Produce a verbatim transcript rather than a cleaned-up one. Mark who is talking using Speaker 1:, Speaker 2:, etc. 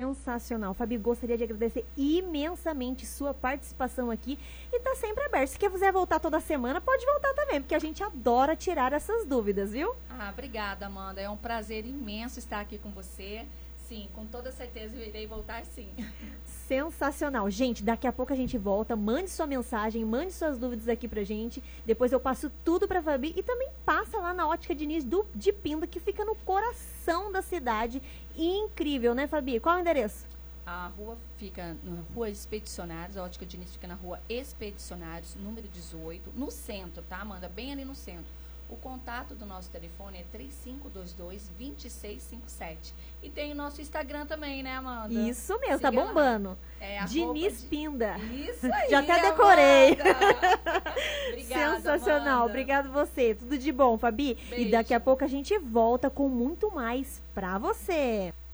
Speaker 1: Sensacional. Fabi, gostaria de agradecer imensamente sua participação aqui e tá sempre aberto. Se quiser voltar toda semana, pode voltar também, porque a gente adora tirar essas dúvidas, viu?
Speaker 2: Ah, obrigada, Amanda. É um prazer imenso estar aqui com você. Sim, com toda certeza eu irei voltar sim.
Speaker 1: Sensacional. Gente, daqui a pouco a gente volta. Mande sua mensagem, mande suas dúvidas aqui pra gente. Depois eu passo tudo pra Fabi e também passa lá na Ótica Diniz do, de Pinda, que fica no coração da cidade. Incrível, né, Fabi? Qual é o endereço?
Speaker 2: A rua fica na Rua Expedicionários, a Ótica Diniz fica na Rua Expedicionários, número dezoito, no centro, tá, Amanda? Bem ali no centro. O contato do nosso telefone é três cinco dois dois, dois seis cinco sete. E tem o nosso Instagram também, né, Amanda?
Speaker 1: Isso mesmo,
Speaker 2: Siga
Speaker 1: tá bombando.
Speaker 2: É,
Speaker 1: Diniz
Speaker 2: de...
Speaker 1: Pinda.
Speaker 2: Isso aí,
Speaker 1: já até decorei.
Speaker 2: Obrigada,
Speaker 1: sensacional.
Speaker 2: Amanda.
Speaker 1: Obrigado você. Tudo de bom, Fabi.
Speaker 2: Beijo.
Speaker 1: E daqui a pouco a gente volta com muito mais pra você.